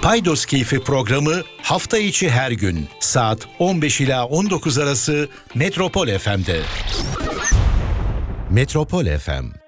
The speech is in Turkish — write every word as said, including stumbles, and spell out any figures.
Paydos Keyfi programı hafta içi her gün saat on beş ila on dokuz arası Metropol F M'de. Metropol F M